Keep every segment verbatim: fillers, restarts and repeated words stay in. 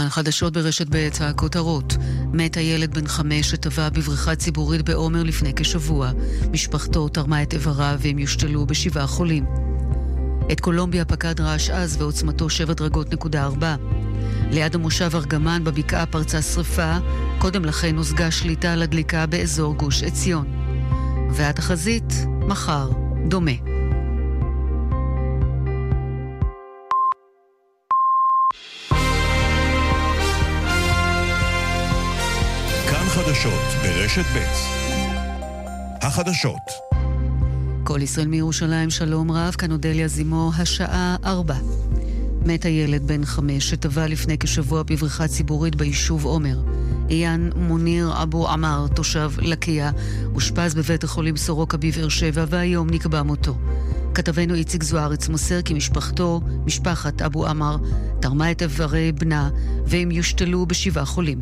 כאן חדשות ברשת ב' הכותרות. מת הילד בן חמש שטבע בבריכה ציבורית בעומר לפני כשבוע. משפחתו תרמה את איבריו והם יושתלו בשבעה חולים. את קולומביה פקד רעש עז ועוצמתו שבע דרגות נקודה ארבע. ליד המושב ארגמן בבקעה פרצה שריפה, קודם לכן הושגה שליטה על הדליקה באזור גוש עציון. והתחזית מחר דומה. כאן חדשות ברשת ב' החדשות. כל ישראל מירושלים, שלום רב, כאן אודליה זימו, השעה ארבע. מת הילד בן חמש שטבע לפני כשבוע בבריכה ציבורית ביישוב עומר. איין מוניר אבו עמר, תושב לקיה, אושפז בבית החולים סורוקה בבאר שבע והיום נקבע מותו. כתבנו איציק זוארץ מוסר כי משפחתו, משפחת אבו עמר, תרמה את איברי בנה והם יושתלו בשבעה חולים.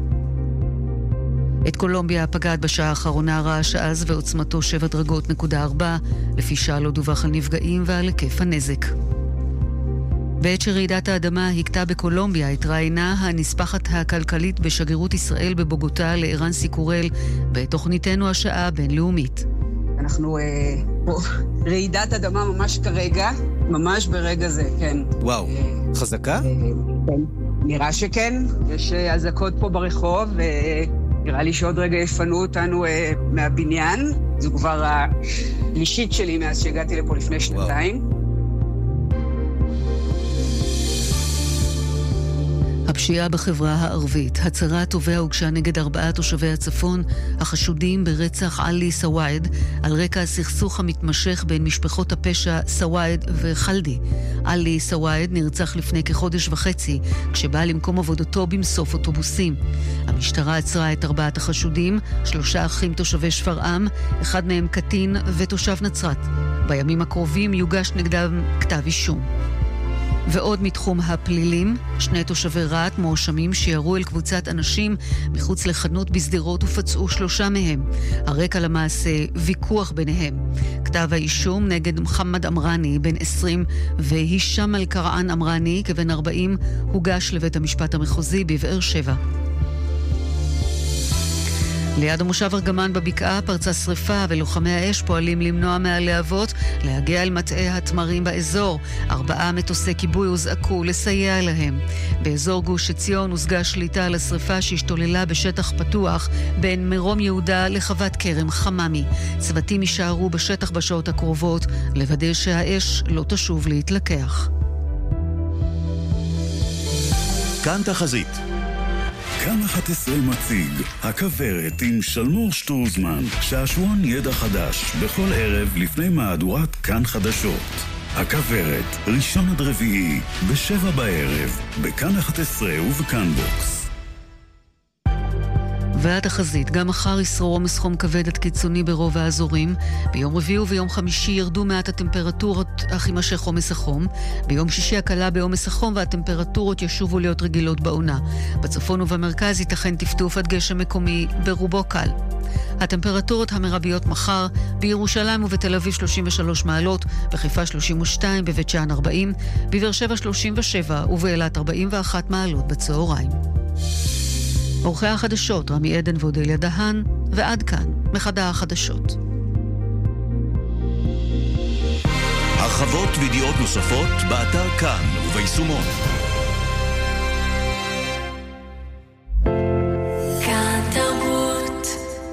את קולומביה פגד בשעה האחרונה רעש עז ועוצמתו שבע דרגות נקודה ארבע, לפי שעה לא דווח על נפגעים ועל היקף הנזק. בעת שרעידת האדמה הכתה בקולומביה, התראיינה הנספחת הכלכלית בשגרירות ישראל בבוגוטה לערנסי קורל בתוכניתנו השעה הבינלאומית. אנחנו אה, פה, רעידת אדמה ממש כרגע, ממש ברגע זה, כן. וואו, אה, חזקה? אה, כן, נראה שכן, יש אה, אזעקות פה ברחוב, ונראה לי שעוד רגע יפנו אותנו אה, מהבניין. זו כבר השלישית שלי מאז שהגעתי לפה לפני שנתיים. וואו. הפשיעה בחברה הערבית. הצהרת תובע הוגשה נגד ארבעה תושבי הצפון החשודים ברצח עלי סוואעד על רקע הסכסוך המתמשך בין משפחות הפשע סוואעד וחלדי. עלי סוואעד נרצח לפני כחודש וחצי כשבא למקום עבודתו במסוף אוטובוסים. המשטרה עצרה את ארבעת החשודים, שלושה אחים תושבי שפרעם, אחד מהם קטין ותושב נצרת. בימים הקרובים יוגש נגדם כתב אישום. ועוד מתחום הפלילים, שני תושבי רעת מואשמים שירו אל קבוצת אנשים מחוץ לחנות בסדרות ופצעו שלושה מהם. הרקע למעשה ויכוח ביניהם. כתב האישום נגד מוחמד אמרני בן עשרים והישם אל-קרען אמרני כבן ארבעים הוגש לבית המשפט המחוזי בבאר שבע. ליד המושב ארגמן בבקעה פרצה שריפה ולוחמי האש פועלים למנוע מהלהבות להגיע אל מטעי התמרים באזור. ארבעה מטוסי כיבוי הוזעקו לסייע להם. באזור גוש עציון הושגה שליטה על השריפה שהשתוללה בשטח פתוח בין מרום יהודה לחוות כרם חממי. צוותים יישארו בשטח בשעות הקרובות לוודא שהאש לא תשוב להתלקח. כאן תחזית. כאן אחת עשרה מציג, הכוורת עם שלמור שטרוזמן, שעשועון ידע חדש, בכל ערב לפני מהדורת כאן חדשות. הכוורת, ראשון עד רביעי, בשבע בערב, בכאן אחת עשרה ובכאן בוקס. והתחזית, גם מחר ישרור עומס חום כבד עד קיצוני ברוב האזורים. ביום רביעי וביום חמישי ירדו מעט הטמפרטורות, אך יימשך עומס החום. ביום שישי הקלה בעומס החום והטמפרטורות ישובו להיות רגילות בעונה. בצפון ובמרכז ייתכן טפטוף עד גשם מקומי, ברובו קל. הטמפרטורות המרביות מחר: בירושלים ובתל אביב שלושים ושלוש מעלות, בחיפה שלושים ושתיים, בבית שאן ארבעים, בבאר שבע שלושים ושבע ובאילת ארבעים ואחת מעלות בצהריים. עורכי החדשות רמי עדן ואודליה דהן, ועד כאן מחדר החדשות. הרחבות וידיעות נוספות באתר כאן וביישומון. כאן תרבות.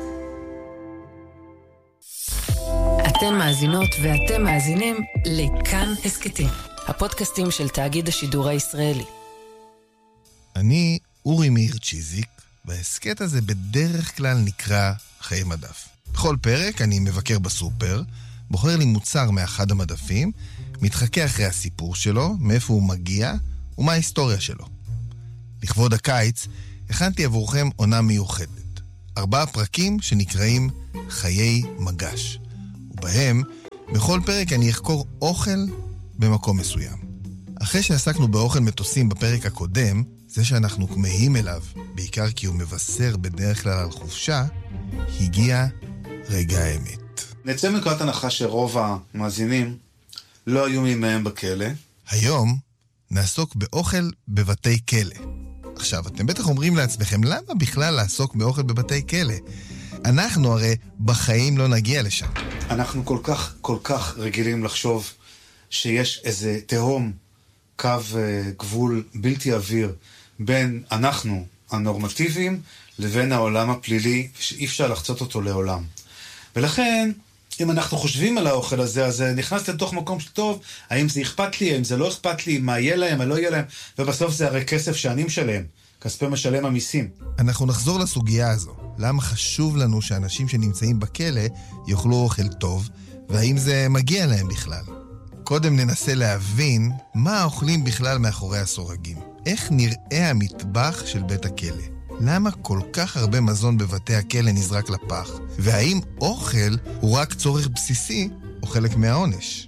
אתן מאזינות ואתם מאזינים לכאן הסקטים, הפודקאסטים של תאגיד השידור הישראלי. אני אורי מאיר צ'יזיק, והסקט הזה בדרך כלל נקרא חיי מדף. בכל פרק אני מבקר בסופר, בוחר לי מוצר מאחד המדפים, מתחכה אחרי הסיפור שלו, מאיפה הוא מגיע ומה ההיסטוריה שלו. לכבוד הקיץ הכנתי עבורכם עונה מיוחדת. ארבעה פרקים שנקראים חיי מגש, ובהם בכל פרק אני אחקור אוכל במקום מסוים. אחרי שעסקנו באוכל מטוסים בפרק הקודם, זה שאנחנו כמהים אליו, בעיקר כי הוא מבשר בדרך כלל על חופשה, הגיע רגע האמת. נצא מנקודת הנחה שרוב המאזינים לא היו מימיהם בכלא. היום נעסוק באוכל בבתי כלא. עכשיו, אתם בטח אומרים לעצמכם, למה בכלל לעסוק באוכל בבתי כלא? אנחנו הרי בחיים לא נגיע לשם. אנחנו כל כך, כל כך רגילים לחשוב שיש איזה תהום, קו גבול בלתי עביר, בין אנחנו הנורמטיביים לבין העולם הפלילי, שאי אפשר לחצות אותו לעולם. ולכן, אם אנחנו חושבים על האוכל הזה, אז נכנס לתוך מקום טוב, האם זה אכפת לי, האם זה לא אכפת לי, מה יהיה להם, מה לא יהיה להם, ובסוף זה הרי כסף שאני משלם, כספי משלם המיסים. אנחנו נחזור לסוגיה הזו. למה חשוב לנו שאנשים שנמצאים בכלא יאכלו אוכל טוב, והאם זה מגיע להם בכלל? קודם ננסה להבין מה האוכלים בכלל מאחורי הסורגים. איך נראה המטבח של בית הכלא? למה כל כך הרבה מזון בבתי הכלא נזרק לפח? והאם אוכל הוא רק צורך בסיסי או חלק מהעונש?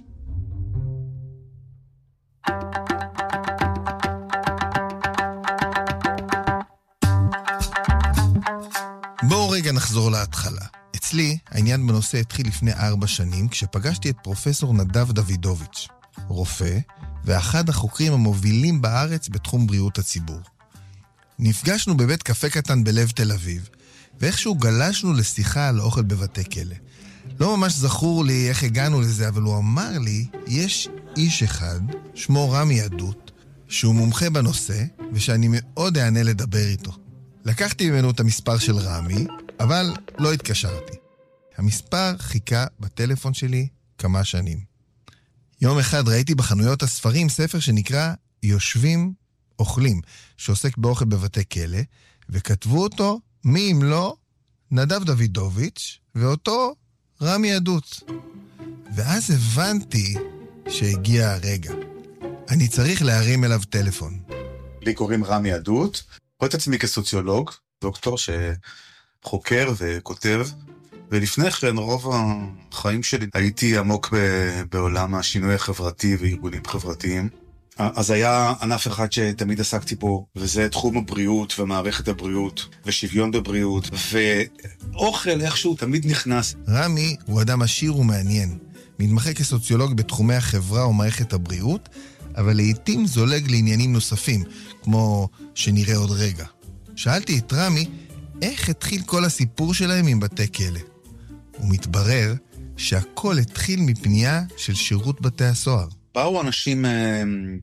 בואו רגע נחזור להתחלה. אצלי, העניין בנושא התחיל לפני ארבע שנים, כשפגשתי את פרופסור נדב דוידוביץ', רופא, ואחד החוקרים המובילים בארץ בתחום בריאות הציבור. נפגשנו בבית קפה קטן בלב תל אביב, ואיכשהו גלשנו לשיחה על אוכל בבתי כלא. לא ממש זכור לי איך הגענו לזה, אבל הוא אמר לי, יש איש אחד, שמו רמי עדות, שהוא מומחה בנושא, ושאני מאוד אענה לדבר איתו. לקחתי ממנו את המספר של רמי, אבל לא התקשרתי. המספר חיכה בטלפון שלי כמה שנים. יום אחד ראיתי בחנויות הספרים ספר שנקרא יושבים אוכלים, שעוסק באוכל בבתי כלא, וכתבו אותו, מי אם לא, נדב דוידוביץ', ואותו רמי עדות. ואז הבנתי שהגיע הרגע. אני צריך להרים אליו טלפון. לי קוראים רמי עדות, רואה את עצמי כסוציולוג, דוקטור שחוקר וכותב, ולפני כן רוב החיים שלי הייתי עמוק בעולם השינוי החברתי וארגונים חברתיים. אז היה ענף אחד שתמיד עסקתי בו, וזה תחום הבריאות ומערכת הבריאות, ושוויון בבריאות, ואוכל איכשהו תמיד נכנס. רמי הוא אדם עשיר ומעניין, מתמחה כסוציולוג בתחומי החברה ומערכת הבריאות, אבל לעתים זולג לעניינים נוספים, כמו שנראה עוד רגע. שאלתי את רמי, איך התחיל כל הסיפור שלהם עם בתי כלא? ומתברר שהכל התחיל מפנייה של שירות בתי הסוהר. באו אנשים אה,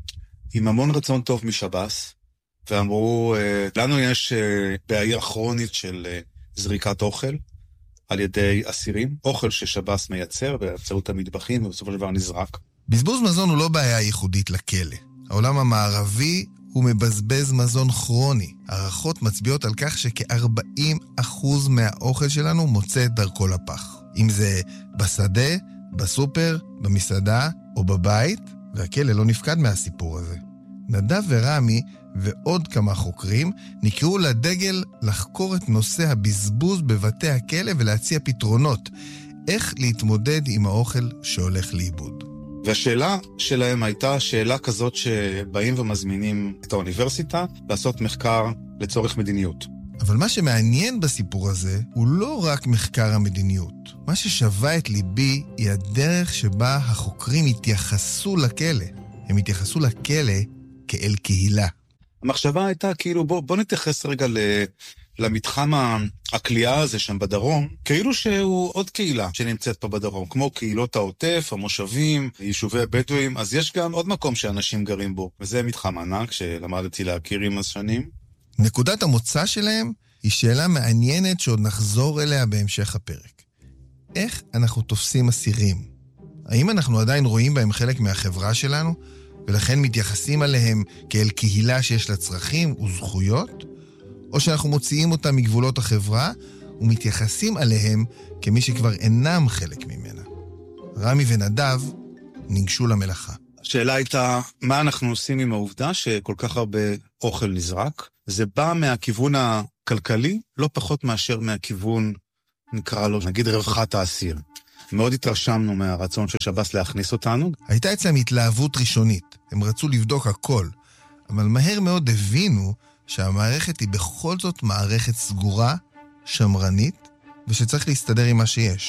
עם המון רצון טוב משב"ס, ואמרו, אה, לנו יש אה, בעיה כרונית של אה, זריקת אוכל על ידי אסירים, אוכל ששב"ס מייצר באמצעות המטבחים, ובסופו של דבר נזרק. בזבוז מזון הוא לא בעיה ייחודית לכלא. העולם המערבי הוא מבזבז מזון כרוני. הערכות מצביעות על כך שכ-ארבעים אחוז מהאוכל שלנו מוצא את דרכו לפח. אם זה בשדה, בסופר, במסעדה או בבית, והכלא לא נפקד מהסיפור הזה. נדב ורמי ועוד כמה חוקרים נקראו לדגל לחקור את נושא הבזבוז בבתי הכלא ולהציע פתרונות. איך להתמודד עם האוכל שהולך לאיבוד. והשאלה שלהם הייתה שאלה כזאת שבאים ומזמינים את האוניברסיטה לעשות מחקר לצורך מדיניות. אבל מה שמעניין בסיפור הזה הוא לא רק מחקר המדיניות. מה ששווה את ליבי היא הדרך שבה החוקרים התייחסו לכלא. הם התייחסו לכלא כאל קהילה. המחשבה הייתה כאילו בוא, בוא נתייחס רגע ל... למתחם הכלייה הזה שם בדרום, כאילו שהוא עוד קהילה שנמצאת פה בדרום, כמו קהילות העוטף, המושבים, יישובי הבדואים, אז יש גם עוד מקום שאנשים גרים בו, וזה מתחם ענק שלמדתי להכיר עם השנים. נקודת המוצא שלהם היא שאלה מעניינת שעוד נחזור אליה בהמשך הפרק. איך אנחנו תופסים אסירים? האם אנחנו עדיין רואים בהם חלק מהחברה שלנו, ולכן מתייחסים עליהם כאל קהילה שיש לה צרכים וזכויות? או שאנחנו מוציאים אותם מגבולות החברה ומתייחסים עליהם כמי שכבר אינם חלק ממנה. רמי ונדב ניגשו למלאכה. השאלה הייתה, מה אנחנו עושים עם העובדה שכל כך הרבה אוכל נזרק? זה בא מהכיוון הכלכלי, לא פחות מאשר מהכיוון, נקרא לו, נגיד רווחת האסיר. מאוד התרשמנו מהרצון של שב"ס להכניס אותנו. הייתה אצלם התלהבות ראשונית, הם רצו לבדוק הכל, אבל מהר מאוד הבינו שהמערכת היא בכל זאת מערכת סגורה, שמרנית, ושצריך להסתדר עם מה שיש.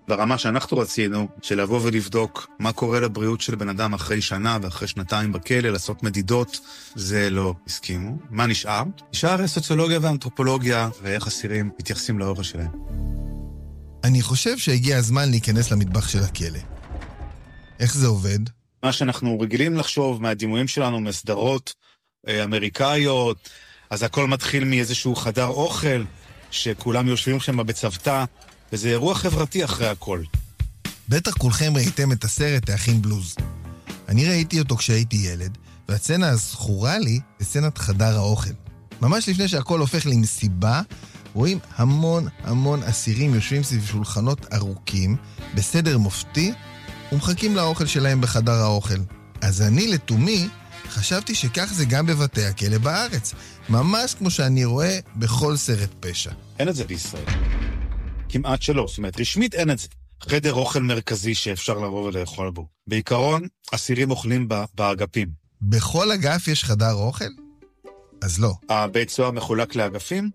ברמה שאנחנו רצינו, של לבוא ולבדוק מה קורה לבריאות של בן אדם אחרי שנה ואחרי שנתיים בכלא, לעשות מדידות, זה לא הסכימו. מה נשאר? נשאר סוציולוגיה ואנתרופולוגיה, ואיך אסירים מתייחסים לאוכל שלהם. אני חושב שהגיע הזמן להיכנס למטבח של הכלא. איך זה עובד? מה שאנחנו רגילים לחשוב מהדימויים שלנו, מסדרות אמריקאיות, אז הכל מתחיל מאיזשהו חדר אוכל, שכולם יושבים שם בצוותא, וזה אירוע חברתי אחרי הכל. בטח כולכם ראיתם את הסרט האחים בלוז. אני ראיתי אותו כשהייתי ילד, והסצנה הזכורה לי היא סצנת חדר האוכל. ממש לפני שהכל הופך למסיבה, רואים המון המון אסירים יושבים סביב שולחנות ארוכים, בסדר מופתי, ומחכים לאוכל שלהם בחדר האוכל. אז אני לתומי חשבתי שכך זה גם בבתי הכלא בארץ, ממש כמו שאני רואה בכל סרט פשע. אין את זה בישראל. כמעט שלא, זאת אומרת, רשמית אין את זה. חדר אוכל מרכזי שאפשר לבוא ולאכול בו. בעיקרון, אסירים אוכלים באגפים. בכל אגף יש חדר אוכל? אז לא. הבית סוהר מחולק לאגפים,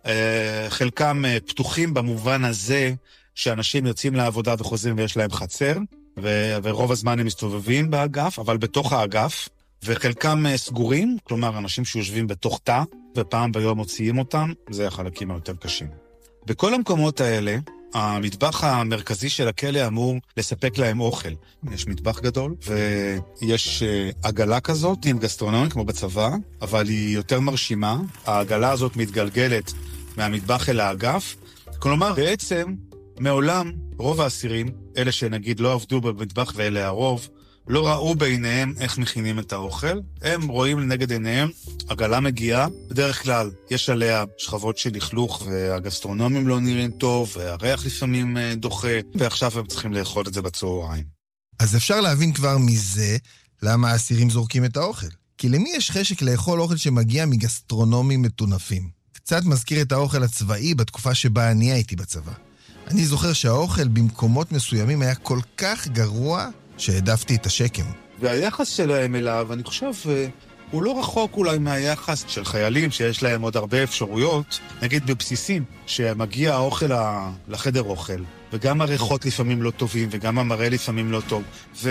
חלקם פתוחים במובן הזה שאנשים יוצאים לעבודה וחוזרים ויש להם חצר, ורוב הזמן הם מסתובבים באגף, אבל בתוך האגף, וחלקם סגורים, כלומר אנשים שיושבים בתוך תא, ופעם ביום מוציאים אותם, זה החלקים היותר קשים. בכל המקומות האלה, המטבח המרכזי של הכלא אמור לספק להם אוכל. יש מטבח גדול, ויש עגלה כזאת עם גסטרונומיה כמו בצבא, אבל היא יותר מרשימה. העגלה הזאת מתגלגלת מהמטבח אל האגף. כלומר, בעצם, מעולם, רוב האסירים, אלה שנגיד לא עבדו במטבח ואלה הרוב, לא ראו בעיניהם איך מכינים את האוכל. הם רואים לנגד עיניהם, עגלה מגיעה, בדרך כלל יש עליה שכבות של לכלוך והגסטרונומים לא נראים טוב, והריח לפעמים דוחה, ועכשיו הם צריכים לאכול את זה בצהריים. אז אפשר להבין כבר מזה למה האסירים זורקים את האוכל. כי למי יש חשק לאכול אוכל שמגיע מגסטרונומים מטונפים? קצת מזכיר את האוכל הצבאי בתקופה שבה אני הייתי בצבא. אני זוכר שהאוכל במקומות מסוימים היה כל כך גרוע שהעדפתי את השקם. והיחס שלהם אליו, אני חושב, הוא לא רחוק אולי מהיחס של חיילים שיש להם עוד הרבה אפשרויות, נגיד בבסיסים, שמגיע האוכל לחדר אוכל, וגם הריחות לפעמים לא טובים, וגם המראה לפעמים לא טוב,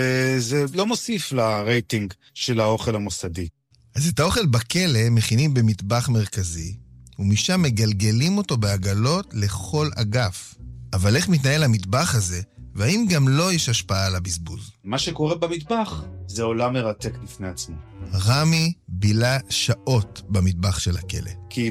וזה לא מוסיף לרייטינג של האוכל המוסדי. אז את האוכל בכלא מכינים במטבח מרכזי, ומשם מגלגלים אותו בעגלות לכל אגף. אבל איך מתנהל המטבח הזה, והאם גם לא יש השפעה על הבזבוז? מה שקורה במטבח זה עולם מרתק לפני עצמו. רמי בילה שעות במטבח של הכלא. כי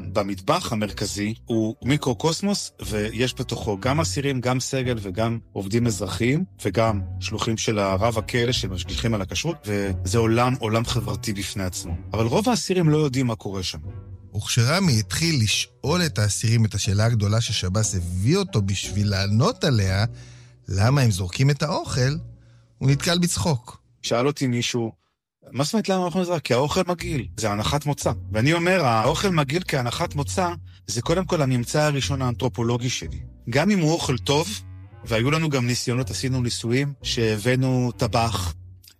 במטבח המרכזי הוא מיקרו-קוסמוס, ויש בתוכו גם אסירים, גם סגל וגם עובדים אזרחיים, וגם שלוחים של הרב הכלא שמשגיחים על הכשרות, וזה עולם, עולם חברתי בפני עצמו. אבל רוב האסירים לא יודעים מה קורה שם. וכשרמי התחיל לשאול את האסירים את השאלה הגדולה ששב"ס הביא אותו בשביל לענות עליה, למה הם זורקים את האוכל, הוא נתקל בצחוק. שאל אותי מישהו, מה זאת אומרת למה האוכל מזרק? כי האוכל מגעיל, זה הנחת מוצא. ואני אומר, האוכל מגעיל כהנחת מוצא, זה קודם כל הממצא הראשון האנתרופולוגי שלי. גם אם הוא אוכל טוב, והיו לנו גם ניסיונות, עשינו ניסויים, שהבאנו טבח,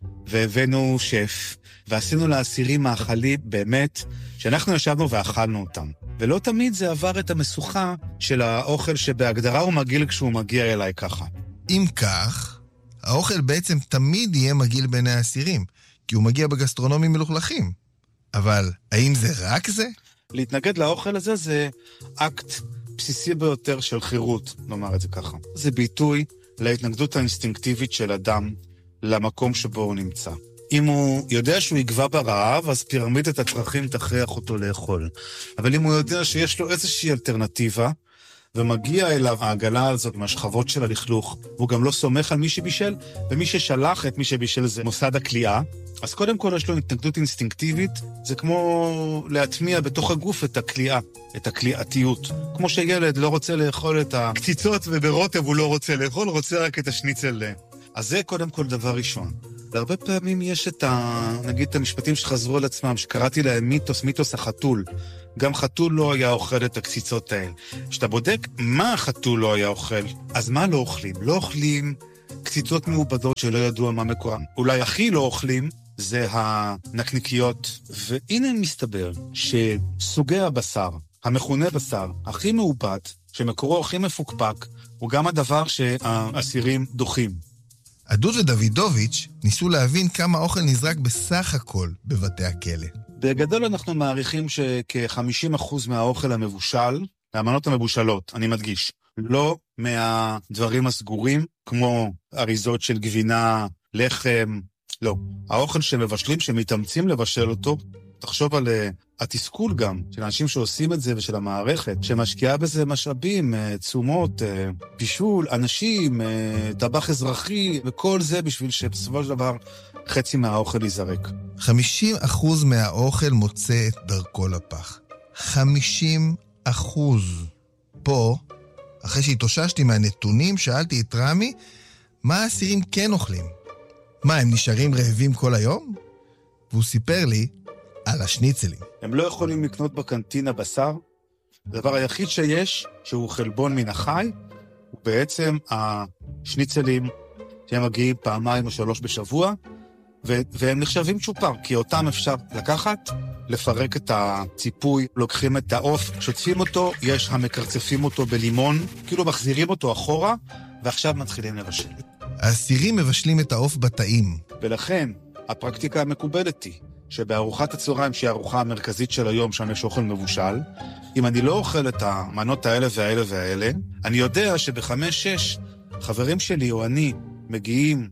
והבאנו שף, ועשינו לאסירים מאכלים באמת, שאנחנו ישבנו ואכלנו אותם. ולא תמיד זה עבר את המשוכה של האוכל שבהגדרה הוא מגעיל כשהוא מגיע אליי ככה. אם כך, האוכל בעצם תמיד יהיה מגעיל בעיני האסירים, כי הוא מגיע בגסטרונומים מלוכלכים. אבל האם זה רק זה? להתנגד לאוכל הזה זה אקט בסיסי ביותר של חירות, נאמר את זה ככה. זה ביטוי להתנגדות האינסטינקטיבית של אדם למקום שבו הוא נמצא. אם הוא יודע שהוא יגבה ברעב, אז פירמידת הצרכים תכריח אותו לאכול. אבל אם הוא יודע שיש לו איזושהי אלטרנטיבה, ומגיע אליו העגלה הזאת מהשכבות של הלכלוך, והוא גם לא סומך על מי שבישל, ומי ששלח את מי שבישל זה מוסד הכליאה, אז קודם כל יש לו התנגדות אינסטינקטיבית, זה כמו להטמיע בתוך הגוף את הכליאה, את הכליאתיות. כמו שילד לא רוצה לאכול את הקציצות, וברוטב הוא לא רוצה לאכול, רוצה רק את השניצל. אז זה קודם כל דבר ראשון. והרבה פעמים יש את ה... נגיד את המשפטים שחזרו על עצמם, שקראתי להם מיתוס, מיתוס החתול. גם חתול לא היה אוכל את הקציצות האלה. כשאתה בודק מה החתול לא היה אוכל, אז מה לא אוכלים? לא אוכלים קציצות מעובדות שלא ידוע מה מקורם. אולי הכי לא אוכלים זה הנקניקיות. והנה מסתבר שסוגי הבשר המכונה בשר, הכי מעובד, שמקורו הכי מפוקפק, הוא גם הדבר שהאסירים דוחים. עדות ודוידוביץ' ניסו להבין כמה אוכל נזרק בסך הכל בבתי הכלא. בגדול אנחנו מעריכים שכ-חמישים אחוז מהאוכל המבושל, מהמנות המבושלות, אני מדגיש, לא מהדברים הסגורים, כמו אריזות של גבינה, לחם, לא. האוכל שמבשלים, שמתאמצים לבשל אותו, תחשוב על uh, התסכול גם, של אנשים שעושים את זה ושל המערכת, שמשקיעה בזה משאבים, uh, תשומות, uh, בישול, אנשים, uh, טבח אזרחי, וכל זה בשביל שבסופו של דבר חצי מהאוכל ייזרק. חמישים אחוז מהאוכל מוצא את דרכו לפח. חמישים אחוז. פה, אחרי שהתאוששתי מהנתונים, שאלתי את רמי, מה האסירים כן אוכלים? מה, הם נשארים רעבים כל היום? והוא סיפר לי על השניצלים. הם לא יכולים לקנות בקנטינה בשר. הדבר היחיד שיש, שהוא חלבון מן החי, הוא בעצם השניצלים שהם מגיעים פעמיים או שלוש בשבוע, ו- והם נחשבים צ'ופר, כי אותם אפשר לקחת, לפרק את הציפוי, לוקחים את העוף, שוטפים אותו, יש המקרצפים אותו בלימון, כאילו מחזירים אותו אחורה, ועכשיו מתחילים לבשל. האסירים מבשלים את העוף בתאים. ולכן, הפרקטיקה המקובלת היא, שבארוחת הצהריים, שהיא הארוחה המרכזית של היום, שם יש אוכל מבושל, אם אני לא אוכל את המנות האלה והאלה והאלה, אני יודע שבחמש שש, חברים שלי או אני מגיעים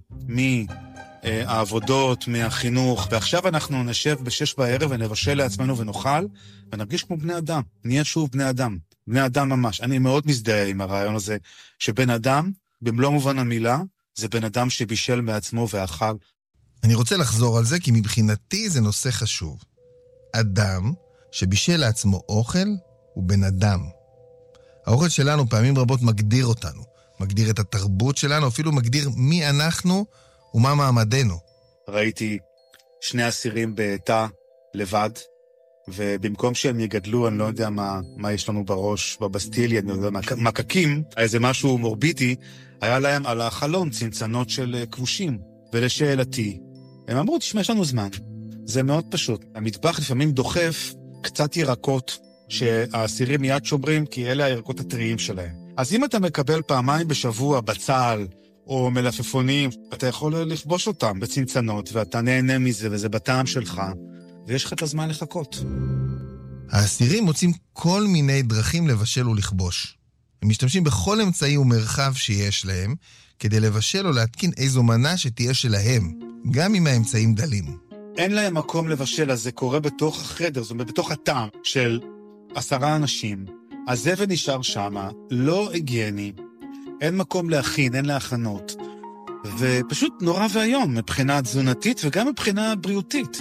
מהעבודות, מהחינוך, ועכשיו אנחנו נשב בשש בערב ונבשל לעצמנו ונאכל, ונרגיש כמו בני אדם. נהיה שוב בני אדם. בני אדם ממש. אני מאוד מזדהה עם הרעיון הזה, שבן אדם, במלוא מובן המילה, זה בן אדם שבישל מעצמו ואכל. אני רוצה לחזור על זה, כי מבחינתי זה נושא חשוב. אדם שבישל לעצמו אוכל הוא בן אדם. האוכל שלנו פעמים רבות מגדיר אותנו, מגדיר את התרבות שלנו, אפילו מגדיר מי אנחנו ומה מעמדנו. ראיתי שני אסירים בתא לבד, ובמקום שהם יגדלו, אני לא יודע מה, מה יש לנו בראש, בבסטיליה, אני לא יודע, מקקים, איזה משהו מורבידי, היה להם על החלון צנצנות של כבושים. ולשאלתי, הם אמרו, תשמע, יש לנו זמן. זה מאוד פשוט. המטבח לפעמים דוחף קצת ירקות, שהאסירים מיד שומרים, כי אלה הירקות הטריים שלהם. אז אם אתה מקבל פעמיים בשבוע בצל, או מלפפונים, אתה יכול לכבוש אותם בצנצנות, ואתה נהנה מזה, וזה בטעם שלך, ויש לך את הזמן לחכות. האסירים מוצאים כל מיני דרכים לבשל ולכבוש. הם משתמשים בכל אמצעי ומרחב שיש להם, כדי לבשל או להתקין איזו מנה שתהיה שלהם, גם אם האמצעים דלים. אין להם מקום לבשל, אז זה קורה בתוך החדר, זאת אומרת, בתוך הטעם של עשרה אנשים. הזבל נשאר שמה, לא היגייני, אין מקום להכין, אין להכנות, ופשוט נורא והיום, מבחינה תזונתית וגם מבחינה בריאותית.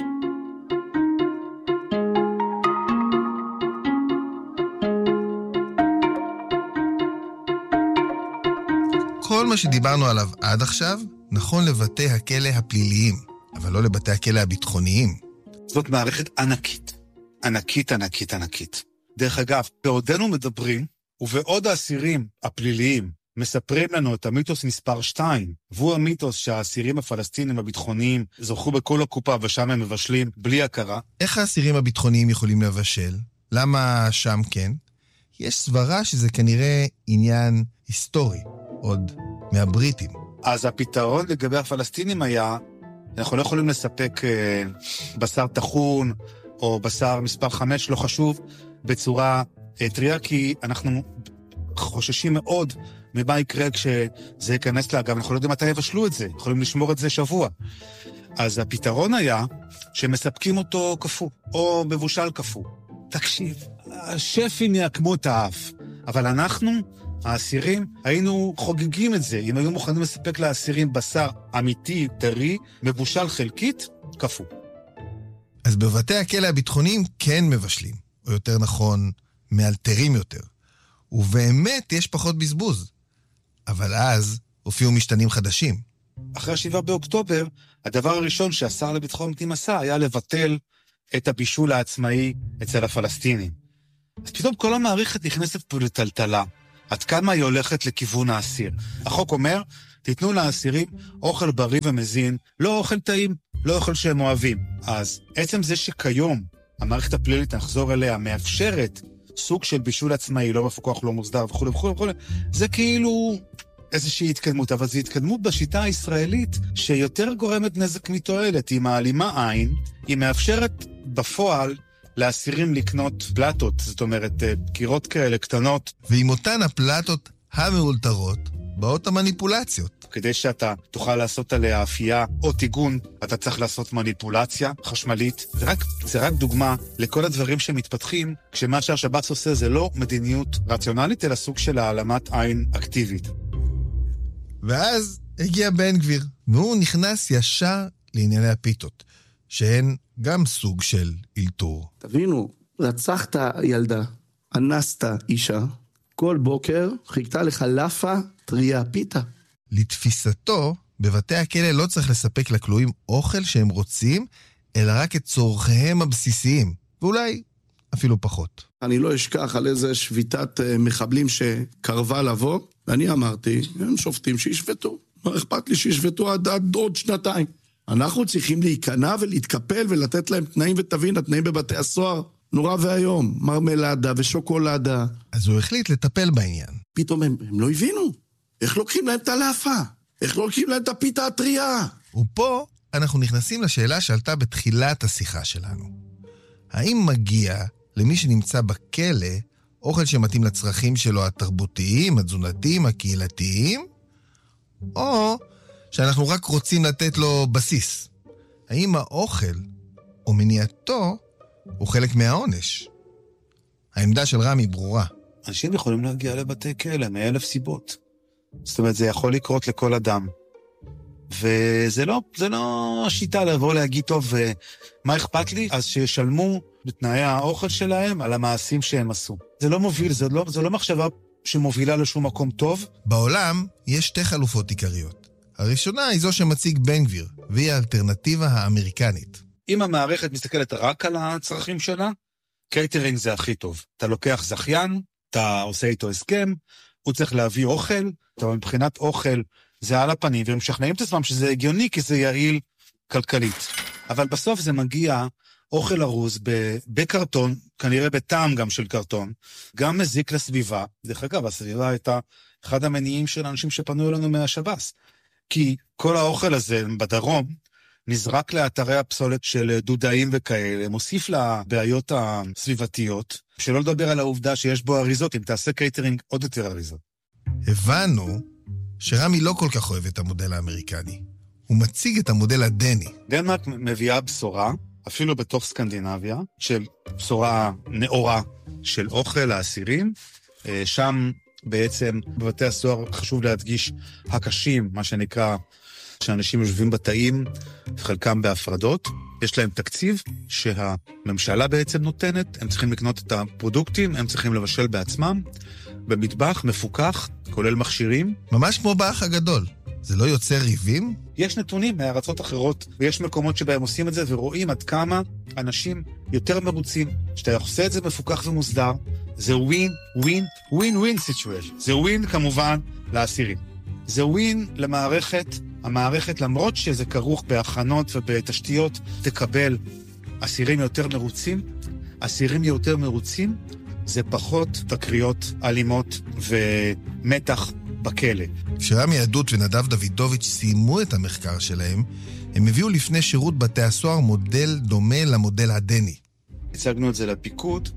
כל מה שדיברנו עליו עד עכשיו נכון לבתי הכלא הפליליים, אבל לא לבתי הכלא הביטחוניים. זאת מערכת ענקית, ענקית, ענקית, ענקית. דרך אגב, בעודנו מדברים, ובעוד האסירים הפליליים מספרים לנו את המיתוס מספר שתיים, והוא המיתוס שהאסירים הפלסטינים הביטחוניים זוכו בכל הקופה ושם הם מבשלים בלי הכרה. איך האסירים הביטחוניים יכולים לבשל? למה שם כן? יש סברה שזה כנראה עניין היסטורי, עוד מהבריטים. אז הפתרון לגבי הפלסטינים היה, אנחנו לא יכולים לספק אה, בשר תחון, או בשר מספר חמש, לא חשוב, בצורה אה, טריה, כי אנחנו חוששים מאוד ממה יקרה כשזה ייכנס לה, גם אנחנו לא יודעים מתי יבשלו את זה, יכולים לשמור את זה שבוע. אז הפתרון היה שמספקים אותו כפו, או מבושל כפו. תקשיב, השפים יעקמו את האף, אבל אנחנו, האסירים, היינו חוגגים את זה, אם היו מוכנים לספק לאסירים בשר אמיתי, טרי, מבושל חלקית, כפו. אז בבתי הכלא הביטחוניים כן מבשלים, או יותר נכון, מאלתרים יותר. ובאמת יש פחות בזבוז. אבל אז הופיעו משתנים חדשים. אחרי השבעה באוקטובר, הדבר הראשון שהשר לביטחון פנים עשה היה לבטל את הבישול העצמאי אצל הפלסטינים. אז פתאום כל המערכת נכנסת פה לטלטלה. עד כמה היא הולכת לכיוון האסיר. החוק אומר, תיתנו לאסירים אוכל בריא ומזין, לא אוכל טעים, לא אוכל שהם אוהבים. אז עצם זה שכיום המערכת הפלילית, נחזור אליה, מאפשרת סוג של בישול עצמאי, לא מפוקח, לא מוסדר וכו' וכו' וכו'. זה כאילו איזושהי התקדמות, אבל זו התקדמות בשיטה הישראלית שיותר גורמת נזק מתועלת. היא מעלימה עין, היא מאפשרת בפועל לאסירים לקנות פלטות, זאת אומרת, קירות כאלה קטנות. ועם אותן הפלטות המאולתרות, באות המניפולציות. כדי שאתה תוכל לעשות עליה אפייה או תיגון, אתה צריך לעשות מניפולציה חשמלית. זה רק, זה רק דוגמה לכל הדברים שמתפתחים, כשמה שהשב"ס עושה זה לא מדיניות רציונלית, אלא סוג של העלמת עין אקטיבית. ואז הגיע בן גביר, והוא נכנס ישר לענייני הפיתות, שהן גם סוג של אילתור. תבינו, רצחת ילדה, אנסת אישה, כל בוקר חיכתה לך לאפה טריה פיתה. לתפיסתו, בבתי הכלא לא צריך לספק לכלואים אוכל שהם רוצים, אלא רק את צורכיהם הבסיסיים, ואולי אפילו פחות. אני לא אשכח על איזה שביתת מחבלים שקרבה לבוא, ואני אמרתי, הם שופטים שישפטו. מה אכפת לי שישפטו עד, עד עוד שנתיים? אנחנו צריכים להיכנע ולהתקפל ולתת להם תנאים ותבין, התנאים בבתי הסוהר נורא והיום, מרמלדה ושוקולדה. אז הוא החליט לטפל בעניין. פתאום הם, הם לא הבינו. איך לוקחים להם את הלאפה? איך לוקחים להם את הפיתה הטריה? ופה אנחנו נכנסים לשאלה שעלתה בתחילת השיחה שלנו. האם מגיע למי שנמצא בכלא אוכל שמתאים לצרכים שלו התרבותיים, התזונתיים, הקהילתיים, או שאנחנו רק רוצים לתת לו בסיס? האם האוכל או מניעתו הוא חלק מהעונש? העמדה של רמי ברורה. אנשים יכולים להגיע לבתי כלא מאלף סיבות. זאת אומרת, זה יכול לקרות לכל אדם. וזה לא, זה לא השיטה לבוא להגיד, טוב, מה אכפת לי? אז שישלמו בתנאי האוכל שלהם על המעשים שהם עשו. זה לא מוביל, זה לא, זה לא מחשבה שמובילה לשום מקום טוב. בעולם יש שתי חלופות עיקריות. הראשונה היא זו שמציג בן גביר, והיא האלטרנטיבה האמריקנית. אם המערכת מסתכלת רק על הצרכים שלה, קייטרינג זה הכי טוב. אתה לוקח זכיין, אתה עושה איתו הסכם, הוא צריך להביא אוכל, אתה מבחינת אוכל זה על הפנים, והם משכנעים את עצמם שזה הגיוני, כי זה יעיל כלכלית. אבל בסוף זה מגיע אוכל ארוז בקרטון, כנראה בטעם גם של קרטון, גם מזיק לסביבה. דרך אגב, הסביבה הייתה אחד המניעים של אנשים שפנו אלינו מהשב"ס. כי כל האוכל הזה בדרום נזרק לאתרי הפסולת של דודאים וכאלה, מוסיף לבעיות הסביבתיות, שלא לדבר על העובדה שיש בו אריזות, אם תעשה קייטרינג עוד יותר אריזות. הבנו שרמי לא כל כך אוהב את המודל האמריקני. הוא מציג את המודל הדני. דנמרק מביאה בשורה, אפילו בתוך סקנדינביה, של בשורה נאורה של אוכל לאסירים. שם בעצם בבתי הסוהר חשוב להדגיש הקשים, מה שנקרא, שאנשים יושבים בתאים, חלקם בהפרדות. יש להם תקציב שהממשלה בעצם נותנת, הם צריכים לקנות את הפרודוקטים, הם צריכים לבשל בעצמם, במטבח מפוקח, כולל מכשירים. ממש כמו באח הגדול. זה לא יוצר ריבים? יש נתונים מארצות אחרות, ויש מקומות שבהם עושים את זה, ורואים עד כמה אנשים יותר מרוצים. שאתה עושה את זה מפוקח ומוסדר, זה ווין, ווין, ווין ווין סיטואשן. זה ווין כמובן לאסירים. זה ווין למערכת, המערכת למרות שזה כרוך בהכנות ובתשתיות, תקבל אסירים יותר מרוצים. אסירים יותר מרוצים, זה פחות תקריות אלימות ומתח בכלא. כשרמי עדות ונדב דוידוביץ' סיימו את המחקר שלהם, הם הביאו לפני שירות בתי הסוהר מודל דומה למודל הדני. הצגנו את זה לפיקוד,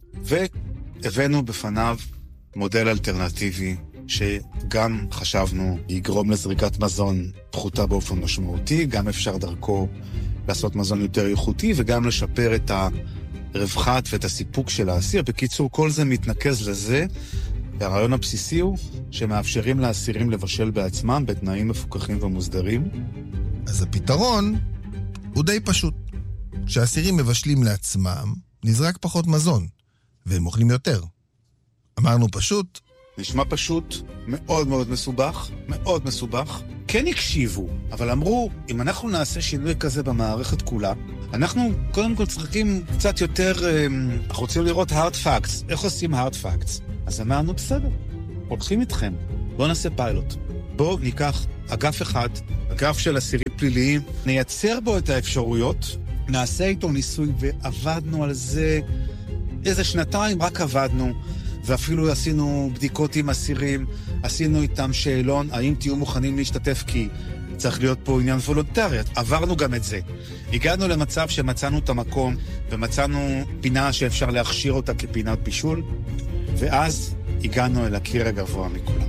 והבאנו בפניו מודל אלטרנטיבי, שגם חשבנו יגרום לזריקת מזון פחותה באופן משמעותי, גם אפשר דרכו לעשות מזון יותר איכותי, וגם לשפר את הרווחת ואת הסיפוק של האסיר. בקיצור, כל זה מתנקז לזה, והרעיון הבסיסי הוא שמאפשרים לאסירים לבשל בעצמם בתנאים מפוקחים ומוסדרים. אז הפתרון הוא די פשוט. כשהאסירים מבשלים לעצמם, נזרק פחות מזון, והם אוכלים יותר. אמרנו פשוט. נשמע פשוט, מאוד מאוד מסובך, מאוד מסובך. כן הקשיבו, אבל אמרו, אם אנחנו נעשה שינוי כזה במערכת כולה, אנחנו קודם כל צריכים קצת יותר, אנחנו רוצים לראות hard facts. איך עושים hard facts? אז אמרנו, בסדר, הולכים איתכם. בואו נעשה פיילוט. בואו ניקח אגף אחד, אגף של אסירים פליליים, נייצר בו את האפשרויות, נעשה איתו ניסוי, ועבדנו על זה איזה שנתיים רק עבדנו, ואפילו עשינו בדיקות עם אסירים, עשינו איתם שאלון, האם תהיו מוכנים להשתתף, כי צריך להיות פה עניין וולונטרי. עברנו גם את זה. הגענו למצב שמצאנו את המקום, ומצאנו פינה שאפשר להכשיר אותה כפינת בישול, ואז הגענו אל הקיר הגבוה מכולם.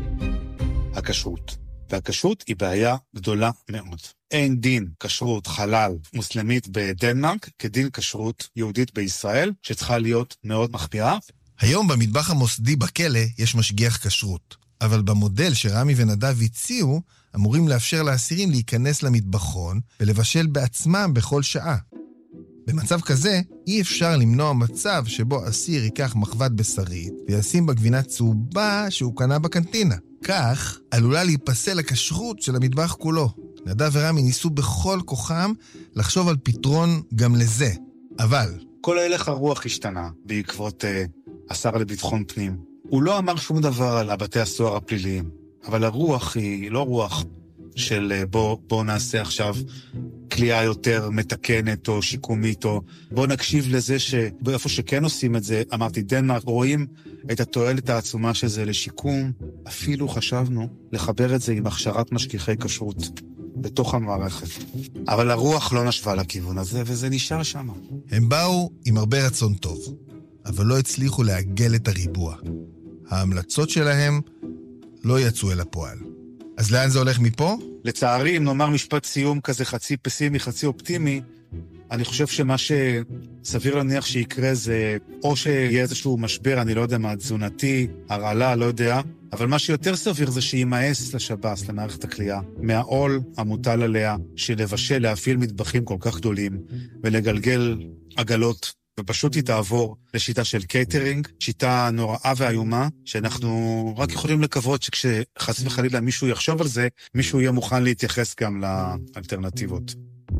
הכשרות. והכשרות היא בעיה גדולה מאוד. אין דין כשרות חלל מוסלמית בדנמרק כדין כשרות יהודית בישראל, שצריכה להיות מאוד מחמירה. היום במטבח המוסדי בכלא יש משגיח כשרות, אבל במודל שרמי ונדב הציעו, אמורים לאפשר לאסירים להיכנס למטבחון ולבשל בעצמם בכל שעה. במצב כזה, אי אפשר למנוע מצב שבו אסיר ייקח מחבת בשרית וישים בגבינה צהובה שהוא קנה בקנטינה. כך עלולה להיפסל הכשרות של המטבח כולו. נדב ורמי ניסו בכל כוחם לחשוב על פתרון גם לזה. אבל כל הלך הרוח השתנה בעקבות uh, השר לביטחון פנים. הוא לא אמר שום דבר על הבתי הסוהר הפליליים, אבל הרוח היא לא רוח של uh, בוא, בוא נעשה עכשיו כלייה יותר מתקנת או שיקומית, או בוא נקשיב לזה שבאיפה שכן עושים את זה, אמרתי דנמרק, רואים את התועלת העצומה שזה לשיקום. אפילו חשבנו לחבר את זה עם הכשרת משגיחי כשרות בתוך המערכת. אבל הרוח לא נשבה לכיוון הזה, וזה נשאר שם. הם באו עם הרבה רצון טוב, אבל לא הצליחו לעגל את הריבוע. ההמלצות שלהם לא יצאו אל הפועל. אז לאן זה הולך מפה? לצערי, אם נאמר משפט סיום כזה חצי פסימי, חצי אופטימי, אני חושב שמה שסביר להניח שיקרה זה, או שיהיה איזשהו משבר, אני לא יודע מה, תזונתי, הרעלה, לא יודע, אבל מה שיותר סביר זה שימאס לשב"ס, למערכת הכלייה, מהעול המוטל עליה, שלבשל, להפעיל מטבחים כל כך גדולים, ולגלגל עגלות, ופשוט היא תעבור לשיטה של קייטרינג, שיטה נוראה ואיומה, שאנחנו רק יכולים לקוות שכשחס וחלילה מישהו יחשוב על זה, מישהו יהיה מוכן להתייחס גם לאלטרנטיבות.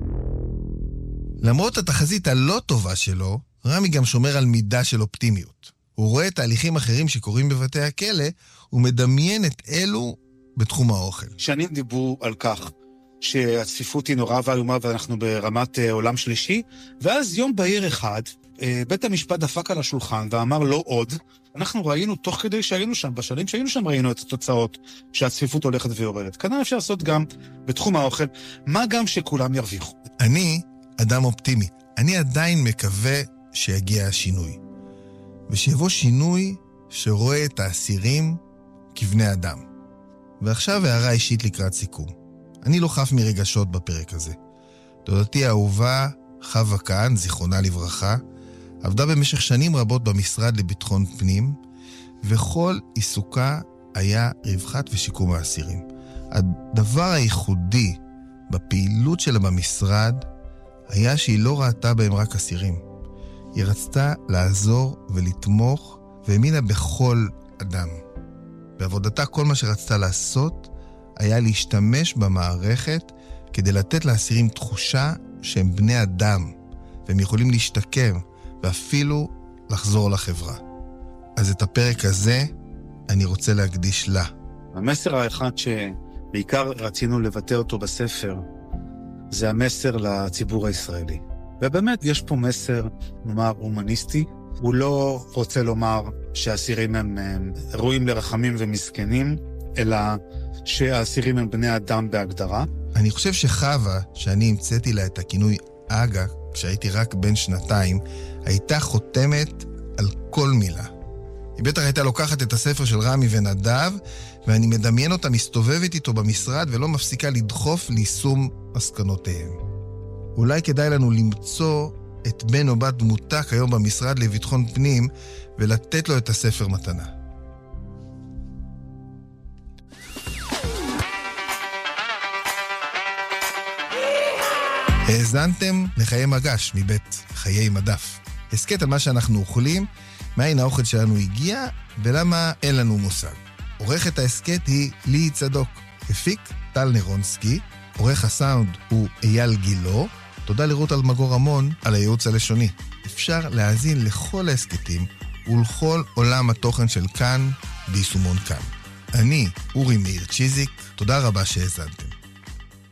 למרות התחזית הלא טובה שלו, רמי גם שומר על מידה של אופטימיות. הוא רואה תהליכים אחרים שקורים בבתי הכלא, ומדמיין את אלו בתחום האוכל. שנים דיברו על כך שהצפיפות היא נוראה ואיומה ואנחנו ברמת עולם שלישי, ואז יום בהיר אחד, בית המשפט דפק על השולחן ואמר לא עוד. אנחנו ראינו, תוך כדי שהיינו שם, בשנים שהיינו שם ראינו את התוצאות שהצפיפות הולכת ויורדת. כנראה אפשר לעשות גם בתחום האוכל, מה גם שכולם ירוויחו. אני אדם אופטימי. אני עדיין מקווה שיגיע השינוי. ושיבוא שינוי שרואה את האסירים כבני אדם. ועכשיו הערה אישית לקראת סיכום. אני לא חף מרגשות בפרק הזה. דודתי האהובה, חווה כהן, זיכרונה לברכה, עבדה במשך שנים רבות במשרד לביטחון פנים, וכל עיסוקה היה רווחת ושיקום האסירים. הדבר הייחודי בפעילות שלה במשרד היה שהיא לא ראתה בהם רק אסירים. היא רצתה לעזור ולתמוך, והאמינה בכל אדם. בעבודתה כל מה שרצתה לעשות היה להשתמש במערכת כדי לתת לאסירים תחושה שהם בני אדם, והם יכולים להשתקם ואפילו לחזור לחברה. אז את הפרק הזה אני רוצה להקדיש לה. המסר האחד שבעיקר רצינו לבטא אותו בספר, זה המסר לציבור הישראלי. ובאמת יש פה מסר, נאמר, הומניסטי. הוא לא רוצה לומר שהאסירים הם, הם ראויים לרחמים ומסכנים, אלא שהאסירים הם בני אדם בהגדרה. אני חושב שחווה, שאני המצאתי לה את הכינוי אגה, כשהייתי רק בן שנתיים, הייתה חותמת על כל מילה. היא בטח הייתה לוקחת את הספר של רמי ונדב, ואני מדמיין אותה מסתובבת איתו במשרד ולא מפסיקה לדחוף ליישום מסקנותיהם. אולי כדאי לנו למצוא את בן או בת דמותה כיום במשרד לביטחון פנים, ולתת לו את הספר מתנה. האזנתם לחיי מגש מבית חיי מדף. הסקט על מה שאנחנו אוכלים, מאין האוכל שלנו הגיע, ולמה אין לנו מושג. עורכת ההסקט היא לי צדוק. הפיק טל נירונסקי, עורך הסאונד הוא אייל גילו, תודה לרות אלמגור המון על הייעוץ הלשוני. אפשר להאזין לכל ההסקטים ולכל עולם התוכן של כאן ביישומון כאן. אני אורי מאיר צ'יזיק, תודה רבה שהאזנתם.